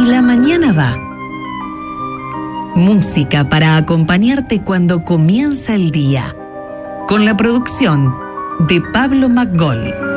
la mañana va. Música para acompañarte cuando comienza el día. Con la producción de Pablo McGoll.